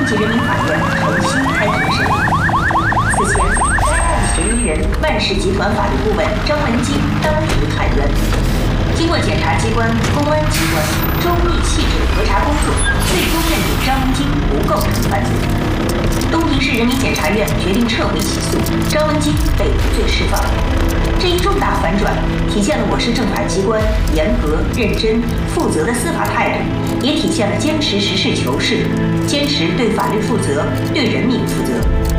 级人民法院重新开庭审理。此前，该案嫌疑人万氏集团法律顾问张文基当庭喊冤。经过检察机关、公安机关周密细致的核查工作，最终认定张文基不构成犯罪。东平市人民检察院决定撤回起诉，张文基被无罪释放。这一重大反转体现了我市政法机关严格、认真、负责的司法态度，也体现了坚持实事求是、坚持对法律负责、对人民负责。